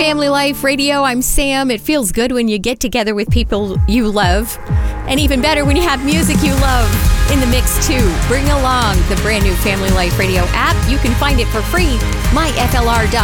Family Life Radio. I'm Sam. It feels good when you get together with people you love. And even better when you have music you love in the mix too. Bring along the brand new Family Life Radio app. You can find it for free, myflr.com.